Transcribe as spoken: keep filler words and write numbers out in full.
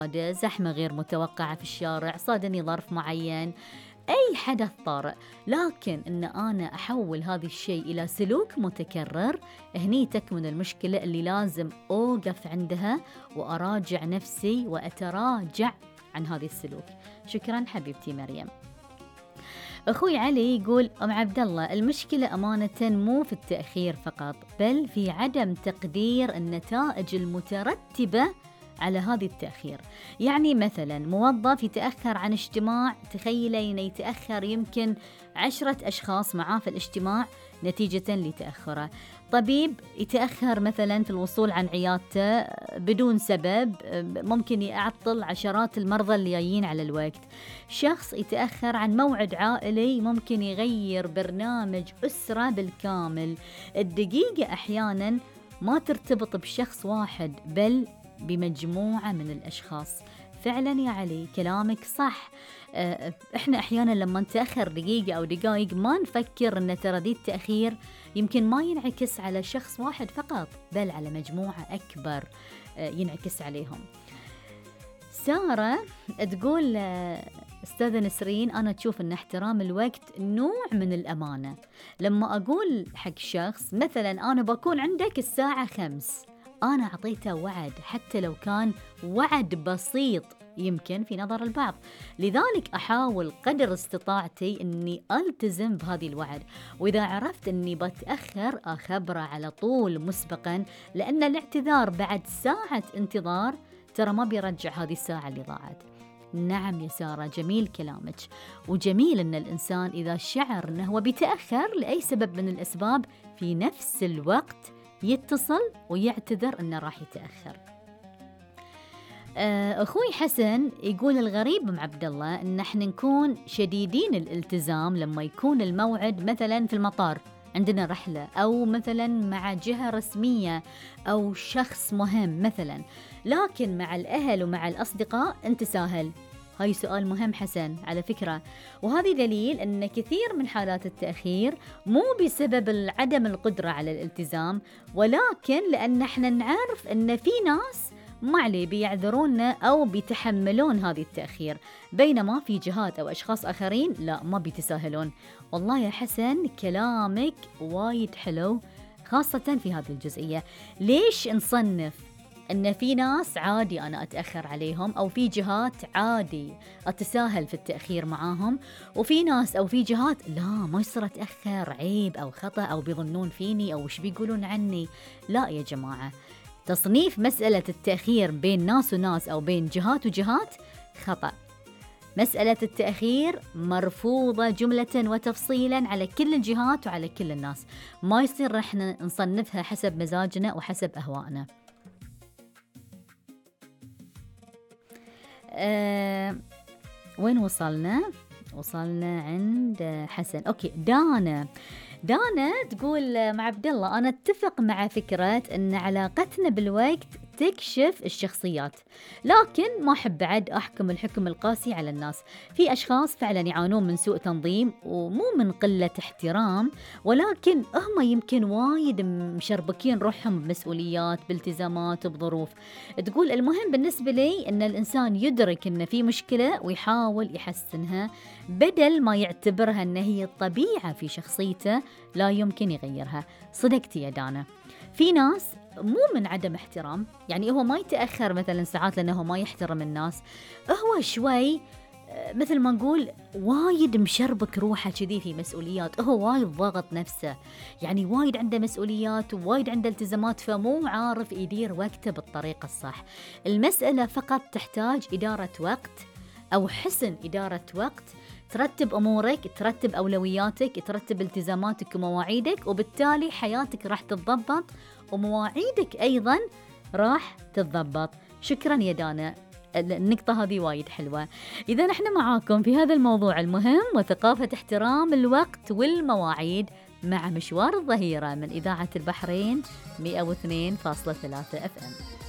زحمة غير متوقعة في الشارع، صادني ظرف معين، أي حدث طارئ. لكن أن أنا أحول هذا الشيء إلى سلوك متكرر، هني تكمن المشكلة اللي لازم أوقف عندها وأراجع نفسي وأتراجع عن هذا السلوك. شكرا حبيبتي مريم. أخوي علي يقول أم عبد الله، المشكلة أمانة مو في التأخير فقط، بل في عدم تقدير النتائج المترتبة على هذا التأخير. يعني مثلا موظف يتأخر عن اجتماع، تخيلين يتأخر يمكن عشرة أشخاص معاه في الاجتماع نتيجة لتأخره. طبيب يتأخر مثلا في الوصول عن عيادته بدون سبب، ممكن يعطل عشرات المرضى اللي جايين على الوقت. شخص يتأخر عن موعد عائلي ممكن يغير برنامج أسرة بالكامل. الدقيقة أحيانا ما ترتبط بشخص واحد بل بمجموعة من الأشخاص. فعلا يا علي كلامك صح. احنا احيانا لما نتأخر دقيقة او دقائق ما نفكر ان ترى ذي التأخير يمكن ما ينعكس على شخص واحد فقط بل على مجموعة اكبر ينعكس عليهم. سارة تقول أستاذة نسرين، أنا تشوف أن احترام الوقت نوع من الأمانة. لما أقول حق شخص مثلا أنا بكون عندك الساعة خمس، أنا أعطيته وعد حتى لو كان وعد بسيط يمكن في نظر البعض، لذلك أحاول قدر استطاعتي أني ألتزم بهذه الوعد. وإذا عرفت أني بتأخر أخبره على طول مسبقا، لأن الاعتذار بعد ساعة انتظار ترى ما بيرجع هذه الساعة اللي ضاعت. نعم يا سارة، جميل كلامك، وجميل أن الإنسان إذا شعر أنه هو بيتأخر لأي سبب من الأسباب في نفس الوقت يتصل ويعتذر أنه راح يتأخر. أخوي حسن يقول الغريب أم عبد الله أن احنا نكون شديدين الالتزام لما يكون الموعد مثلا في المطار عندنا رحلة، أو مثلا مع جهة رسمية أو شخص مهم مثلا، لكن مع الأهل ومع الأصدقاء أنت ساهل. هاي سؤال مهم حسن على فكرة، وهذا دليل أن كثير من حالات التأخير مو بسبب عدم القدرة على الالتزام، ولكن لأن احنا نعرف أن في ناس ما عليه بيعذروننا أو بيتحملون هذه التأخير، بينما في جهات أو أشخاص آخرين لا ما بيتساهلون. والله يا حسن كلامك وايد حلو، خاصة في هذه الجزئية. ليش نصنف أن في ناس عادي أنا أتأخر عليهم، أو في جهات عادي أتساهل في التأخير معاهم، وفي ناس أو في جهات لا ما يصير أتأخر عيب أو خطأ أو بيظنون فيني أو وش بيقولون عني؟ لا يا جماعة، تصنيف مسألة التأخير بين ناس وناس أو بين جهات وجهات خطأ. مسألة التأخير مرفوضة جملة وتفصيلا على كل الجهات وعلى كل الناس، ما يصير احنا نصنفها حسب مزاجنا وحسب أهوائنا. أه وين وصلنا؟ وصلنا عند حسن. أوكي، دانا دانا تقول مع عبد الله، أنا أتفق مع فكرة أن علاقتنا بالوقت تكشف الشخصيات، لكن ما أحب بعد أحكم الحكم القاسي على الناس. في أشخاص فعلا يعانون من سوء تنظيم ومو من قلة احترام، ولكن هم يمكن وايد مشربكين روحهم بمسؤوليات بالتزامات بظروف. تقول المهم بالنسبة لي أن الإنسان يدرك أن في مشكلة ويحاول يحسنها، بدل ما يعتبرها أن هي الطبيعة في شخصيته لا يمكن يغيرها. صدقتي يا دانا، في ناس مو من عدم احترام، يعني هو ما يتأخر مثلا ساعات لأنه ما يحترم الناس، هو شوي مثل ما نقول وايد مشربك روحه كذي في مسؤوليات، هو وايد ضاغط نفسه، يعني وايد عنده مسؤوليات ووايد عنده التزامات، فمو عارف يدير وقته بالطريقة الصح. المسألة فقط تحتاج إدارة وقت أو حسن إدارة وقت، ترتب أمورك، ترتب أولوياتك، ترتب التزاماتك ومواعيدك، وبالتالي حياتك راح تتضبط ومواعيدك أيضا راح تتضبط. شكرا يا دانا، النقطة هذه وايد حلوة. إذا نحن معاكم في هذا الموضوع المهم وثقافة احترام الوقت والمواعيد مع مشوار الظهيرة من إذاعة البحرين مئة واثنين فاصلة ثلاثة أف أم.